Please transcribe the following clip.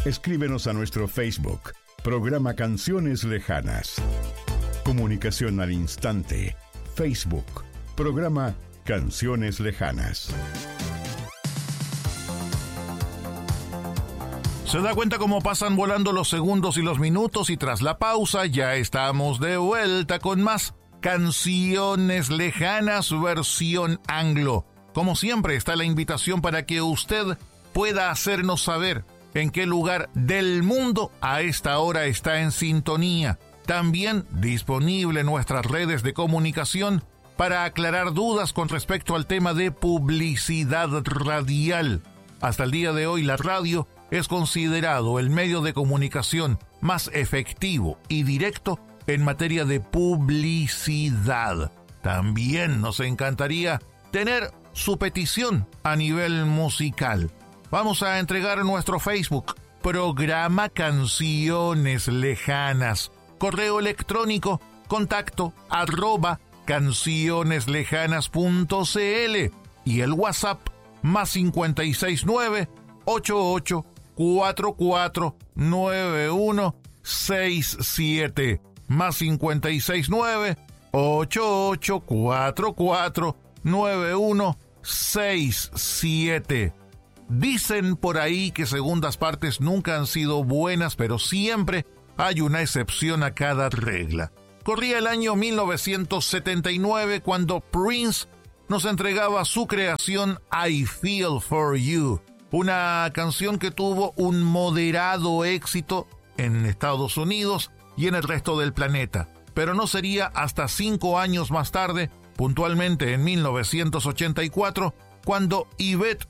Escríbenos a nuestro Facebook, programa Canciones Lejanas. Comunicación al instante. Facebook, programa Canciones Lejanas. ¿Se da cuenta cómo pasan volando los segundos y los minutos? Y tras la pausa ya estamos de vuelta con más Canciones Lejanas versión anglo. Como siempre está la invitación para que usted pueda hacernos saber en qué lugar del mundo a esta hora está en sintonía. También disponible en nuestras redes de comunicación para aclarar dudas con respecto al tema de publicidad radial. Hasta el día de hoy la radio es considerado el medio de comunicación más efectivo y directo en materia de publicidad. También nos encantaría tener su petición a nivel musical. Vamos a entregar nuestro Facebook, programa Canciones Lejanas. Correo electrónico, contacto @cancioneslejanas.cl y el WhatsApp más 569 88 44 9167 más 569 88 44 9167. Dicen por ahí que segundas partes nunca han sido buenas, pero siempre hay una excepción a cada regla. Corría el año 1979 cuando Prince nos entregaba su creación I Feel For You, una canción que tuvo un moderado éxito en Estados Unidos y en el resto del planeta, pero no sería hasta 5 años más tarde, puntualmente en 1984, cuando Yvette